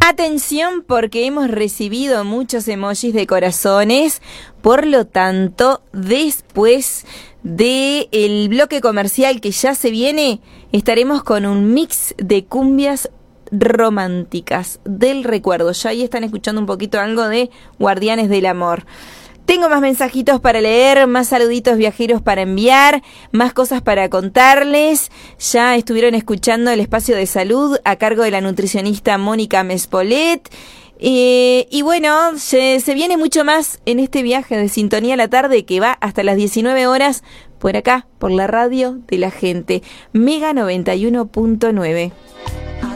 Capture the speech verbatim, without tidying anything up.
Atención, porque hemos recibido muchos emojis de corazones, por lo tanto, después del bloque comercial que ya se viene, estaremos con un mix de cumbias románticas del recuerdo. Ya ahí están escuchando un poquito algo de Guardianes del Amor. Tengo más mensajitos para leer, más saluditos viajeros para enviar, más cosas para contarles. Ya estuvieron escuchando el espacio de salud a cargo de la nutricionista Mónica Mespolet. Eh, y bueno, se, se viene mucho más en este viaje de Sintonía a la Tarde que va hasta las diecinueve horas por acá, por la radio de la gente. Mega noventa y uno punto nueve.